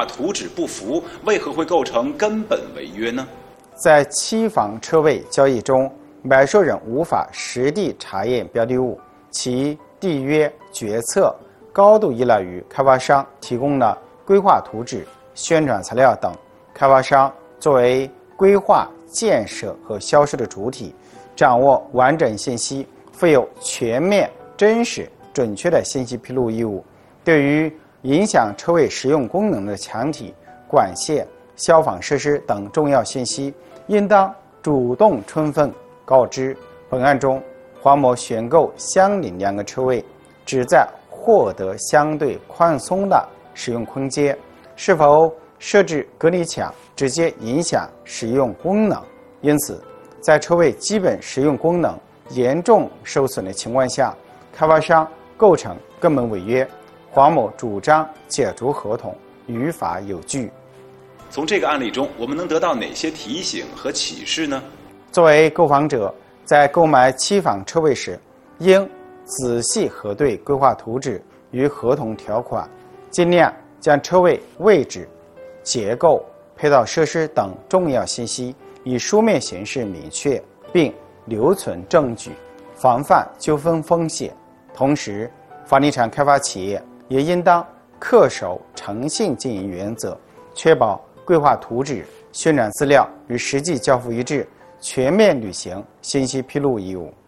图纸不符，为何会构成根本违约呢？ 在期房车位交易中，买受人无法实地查验标的物，其缔约决策高度依赖于开发商提供的规划图纸、宣传材料等。开发商作为规划、建设和销售的主体，掌握完整信息，负有全面、真实、准确的信息披露义务。对于影响车位实用功能的墙体、管线、消防设施等重要信息，应当主动充分告知。本案中，黄某选购相邻2个车位，旨在获得相对宽松的使用空间，是否设置隔离墙直接影响使用功能，因此在车位基本实用功能严重受损的情况下，开发商构成根本违约，黄某主张解除合同，于法有据。 从这个案例中，我们能得到哪些提醒和启示呢？ 作为购房者，在购买期房车位时，应仔细核对规划图纸与合同条款，尽量将车位位置、结构、配套设施等重要信息以书面形式明确，并留存证据，防范纠纷风险。同时，房地产开发企业也应当恪守诚信经营原则，确保规划图纸、宣传资料与实际交付一致，全面履行信息披露义务。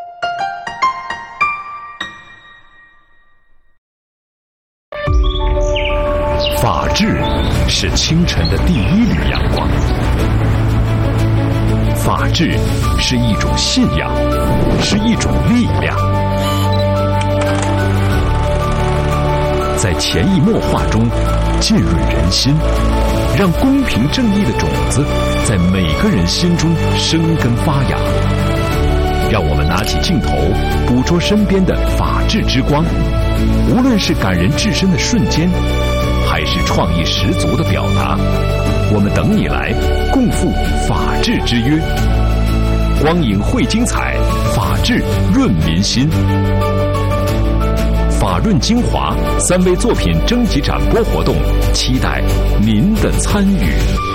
法治是清晨的第一缕阳光，法治是一种信仰，是一种力量。在潜移默化中浸润人心，让公平正义的种子在每个人心中生根发芽。让我们拿起镜头，捕捉身边的法治之光，无论是感人至深的瞬间，还是创意十足的表达，我们等你来共赴法治之约。光影绘精彩，法治润民心。法润精华3位作品征集展播活动，期待您的参与。